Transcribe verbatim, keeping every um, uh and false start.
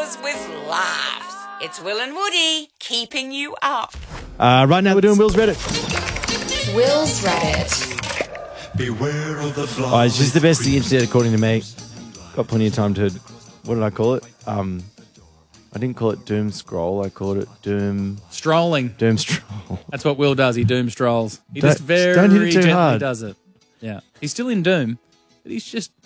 yours with laughs. It's Will and Woody keeping you up. Uh, right now we're doing Will's Reddit. Will's Reddit. Beware of the fly. Oh, it's just the best of the internet, according to me. Got plenty of time to... What did I call it? Um, I didn't call it Doom Scroll. I called it Doom... Strolling. Doom Stroll. That's what Will does. He doom strolls. He Don't- just very don't hit it too gently hard. does it. Yeah. He's still in Doom, but he's just